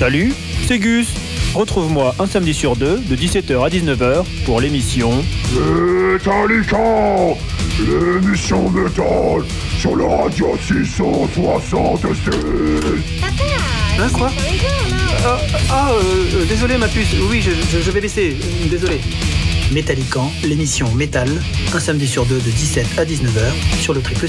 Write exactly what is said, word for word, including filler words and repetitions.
Salut, c'est Gus. Retrouve-moi un samedi sur deux, de dix-sept heures à dix-neuf heures, pour l'émission Metallica, l'émission métal sur le radio six cent soixante-six. Hein, quoi? Ah, ah euh, euh, désolé ma puce, oui, je, je, je vais baisser, désolé. Metallican, l'émission métal, un samedi sur deux de dix-sept à dix-neuf heures sur le triple